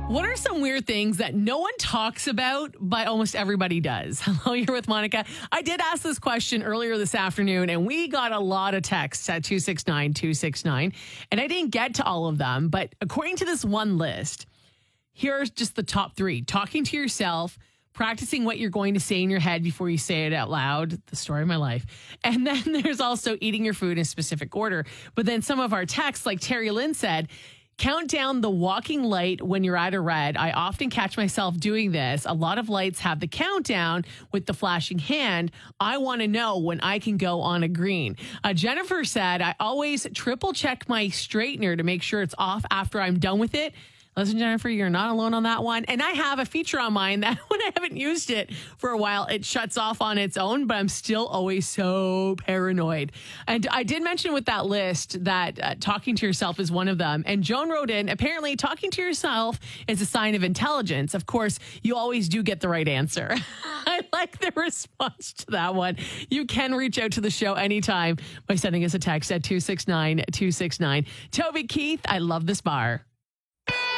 What are some weird things that no one talks about, but almost everybody does? Hello, you're with Monica. I did ask this question earlier this afternoon, and we got a lot of texts at 269-269, and I didn't get to all of them. But according to this one list, here's just the top three. Talking to yourself, practicing what you're going to say in your head before you say it out loud, the story of my life. And then there's also eating your food in a specific order. But then some of our texts, like Terry Lynn said, count down the walking light when you're at a red. I often catch myself doing this. A lot of lights have the countdown with the flashing hand. I want to know when I can go on a green. Jennifer said, I always triple check my straightener to make sure it's off after I'm done with it. Listen, Jennifer, you're not alone on that one. And I have a feature on mine that when I haven't used it for a while, it shuts off on its own, but I'm still always so paranoid. And I did mention with that list that talking to yourself is one of them. And Joan wrote in, apparently talking to yourself is a sign of intelligence. Of course, you always do get the right answer. I like the response to that one. You can reach out to the show anytime by sending us a text at 269-269. Toby Keith, I love this bar.